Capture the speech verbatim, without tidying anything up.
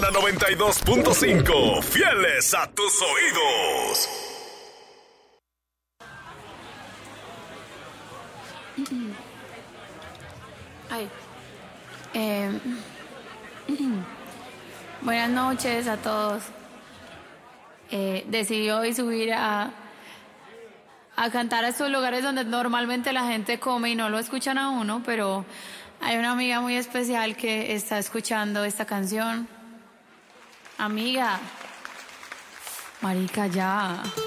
Mexicana noventa y dos punto cinco, fieles a tus oídos. Ay. Eh, buenas noches a todos. Eh, decidí hoy subir a, a cantar a estos lugares donde normalmente la gente come y no lo escuchan a uno, pero hay una amiga muy especial que está escuchando esta canción. Amiga, marica, ya.